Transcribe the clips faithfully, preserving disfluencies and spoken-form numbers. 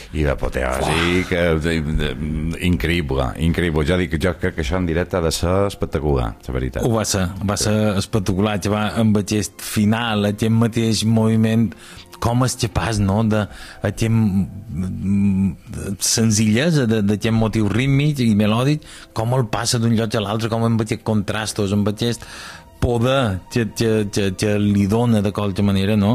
I l'apoteosi, que increïble, increïble. Jo dic, jo crec que això en directe ha de ser espectacular, la veritat. Ho va ser, va ser espectacular, que va amb aquest final, aquest mateix moviment, com és capaç, no?, de aquest senzillesa d'aquest motiu rítmic i melòdic, com el passa d'un lloc a l'altre, com amb aquests contrastos, amb aquest poder que, que, que, que li dona de qualque manera, no?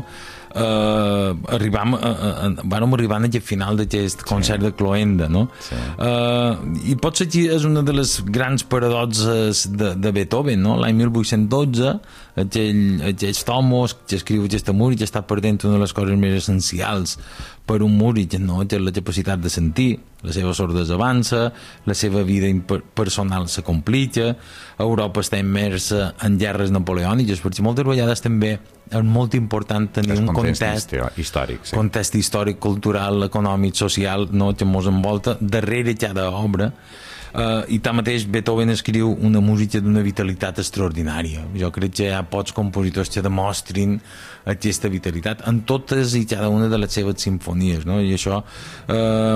Uh, arribam, uh, uh, vàrem arribar a aquest final d'aquest concert sí. de Cloenda, no? Sí. Uh, i potser aquí és una de les grans paradoxes de, de Beethoven, no? L'any mil vuit-cents dotze aquell, aquells tomos que escriu aquesta música està perdent una de les coses més essencials per un músic, no? Que és la capacitat de sentir, la seva sordesa avança, la seva vida personal se complica, Europa està immersa en guerres napoleòniques, perquè moltes vegades també és molt important tenir un context històric, sí. context històric, cultural, econòmic, social, no?, que ens envolta darrere cada obra. Uh, i tanmateix Beethoven escriu una música d'una vitalitat extraordinària. Jo crec que hi ha pocs compositors que demostrin aquesta vitalitat en totes i cada una de les seves simfonies, no? I això uh,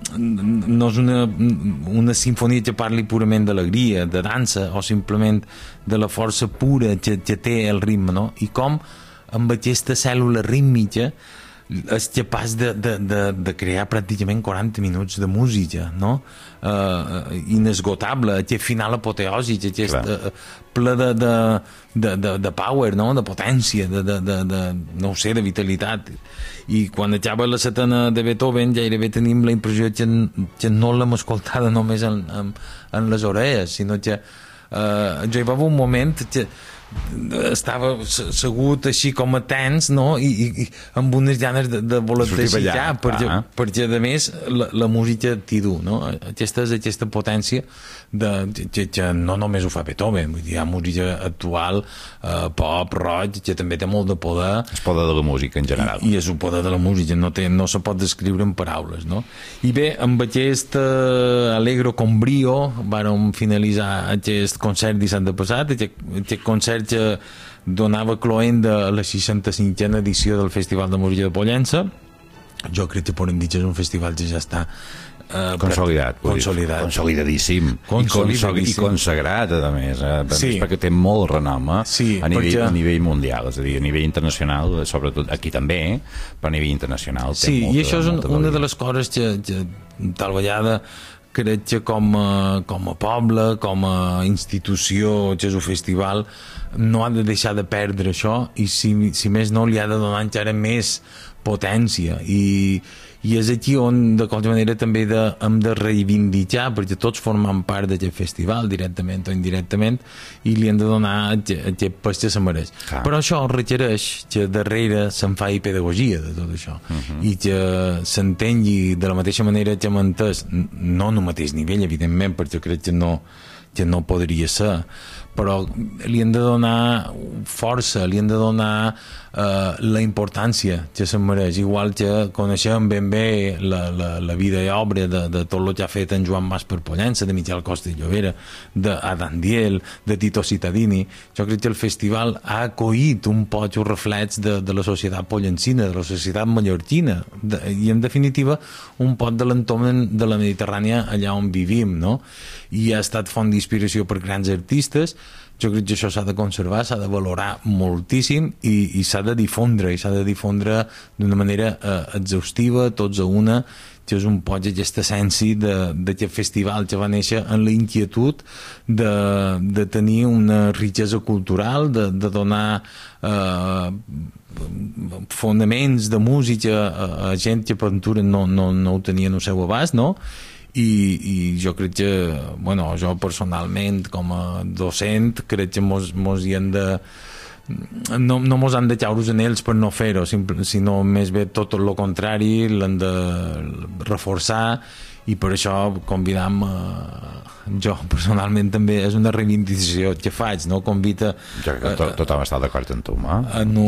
no és una, una sinfonia que parli purament d'alegria, de dansa, o simplement de la força pura que, que té el ritme, no? I com amb aquesta cèl·lula rítmica és capaç de, de, de, de crear pràcticament quaranta minuts de música, no? Uh, inesgotable, aquest final apoteòsic, aquest uh, ple de, de, de, de, de power, no? De potència, de, de, de, de, no ho sé, de vitalitat. I quan acaba la setena de Beethoven gairebé tenim la impressió que, que no l'hem escoltada només en, en, en les orelles, sinó que uh, jo hi va haver un moment que estava segut així com a tens, no? I, i, i amb unes ganes de, de voler-te-xicar, perquè, ah. perquè a més la, la música t'hi du, no? Aquesta és aquesta potència de, que, que no només ho fa Beethoven, vull dir, hi ha música actual, eh, pop, rock, que també té molt de poder. És poder de la música en general. I, i és un poder de la música, no, té, no se pot descriure en paraules, no? I bé, amb aquest uh, Allegro con brio vàrem finalitzar aquest concert dissabte passat, aquest, aquest concert que donava Cloenda a la seixanta-cinquena edició del Festival de Música de Pollença. Jo crec que podem dir que és un festival que ja està eh, consolidat, consolidat. consolidadíssim i consagrat, a més, eh? Sí. Perquè té molt renom, eh? Sí, a, nivell, perquè... a nivell mundial, és a dir, a nivell internacional, sobretot aquí també, però a nivell internacional té sí, molta, i això és un, una de validat. les coses que, que tal vegada crec que com a, com a poble, com a institució, que és un festival, no ha de deixar de perdre això, i si, si més no li ha de donar encara més potència, i, i és aquí on de qualsevol manera també de, hem de reivindicar, perquè tots formem part d'aquest festival, directament o indirectament, i li hem de donar aquest pes que se mereix. Clar. Però això requereix que darrere se'n faci pedagogia de tot això, uh -huh. i que s'entengui de la mateixa manera que hem entès, no en el mateix nivell, evidentment, perquè crec que no, que no podria ser, però li hem de donar força, li hem de donar eh, la importància que se'n mereix, igual que coneixem ben bé la, la, la vida i obra de, de tot el que ha fet en Joan Mas per Pollença, de Miquel Costa i Llobera, d'Adam Diel, de Tito Cittadini. Jo crec que el festival ha acollit un poc els reflets de, de la societat pollencina, de la societat mallorquina, de, i en definitiva un poc de l'entorn de la Mediterrània allà on vivim, no? I ha estat font d'inspiració per grans artistes. Jo crec que això s'ha de conservar, s'ha de valorar moltíssim, i, i s'ha de difondre, i s'ha de difondre d'una manera eh, exhaustiva, tots a una, que és un poc aquesta essència d'aquest festival que va néixer en la inquietud de, de tenir una riquesa cultural, de, de donar eh, fonaments de música a, a gent que per natura no, no, no ho tenien al seu abast, no? I, i jo crec que, bueno, jo personalment com a docent crec que mos, mos hi han de no, no mos han de caure en ells per no fer-ho, sinó més bé tot el contrari, l'han de reforçar, i per això convidam eh, jo personalment també és una reivindicació que faig, no? Convida jo crec que to, tothom està d'acord amb tu, eh? en